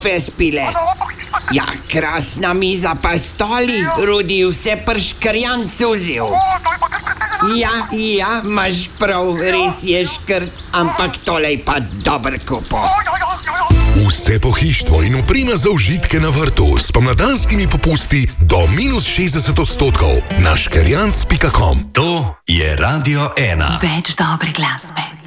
spile. Ja, krasna miza pa stoli, Rudi vse prškrjancu vzel. Ja, imaš prav, res je škrt, ampak tole je pa dober kupo. Vse pohištvo in oprema za užitke na vrtu s pomladanskimi popusti do -60% na škerjanc.com. To je Radio 1. Več dobre glasbe.